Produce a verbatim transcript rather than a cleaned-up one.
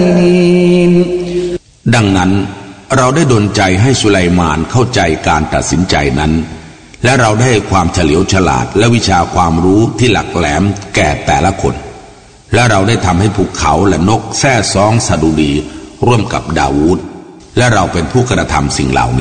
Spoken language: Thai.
ดังนั้นเราได้ดลใจให้สุไลมานเข้าใจการตัดสินใจนั้นและเราได้ความเฉลียวฉลาดและวิชาความรู้ที่หลักแหลมแก่แต่ละคนและเราได้ทำให้ภูเขาและนกแซ่ซ้องสดุดีร่วมกับดาวูดและเราเป็นผู้กระทำสิ่งเหล่านี้